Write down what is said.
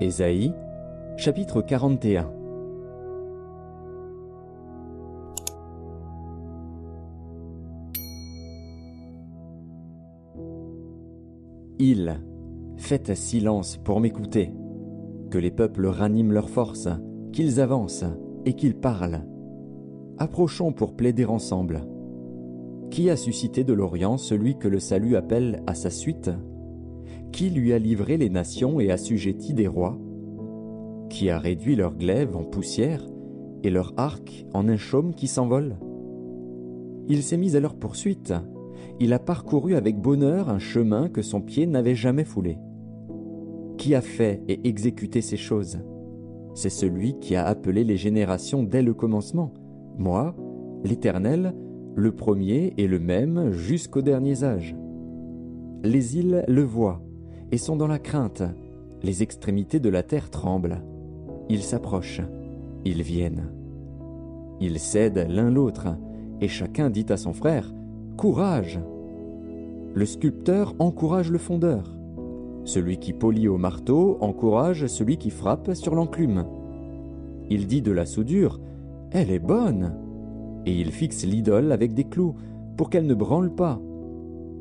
Ésaïe, chapitre 41. Faites silence pour m'écouter, que les peuples raniment leur force, qu'ils avancent et qu'ils parlent. Approchons pour plaider ensemble. Qui a suscité de l'Orient celui que le salut appelle à sa suite? Qui lui a livré les nations et assujetti des rois? Qui a réduit leur glaive en poussière et leur arc en un chaume qui s'envole? Il s'est mis à leur poursuite. Il a parcouru avec bonheur un chemin que son pied n'avait jamais foulé. Qui a fait et exécuté ces choses? C'est celui qui a appelé les générations dès le commencement, moi, l'Éternel, le premier et le même jusqu'aux derniers âges. Les îles le voient et sont dans la crainte, les extrémités de la terre tremblent. Ils s'approchent, ils viennent. Ils cèdent l'un l'autre, et chacun dit à son frère: « Courage !» Le sculpteur encourage le fondeur. Celui qui polit au marteau encourage celui qui frappe sur l'enclume. Il dit de la soudure: « Elle est bonne !» Et il fixe l'idole avec des clous pour qu'elle ne branle pas.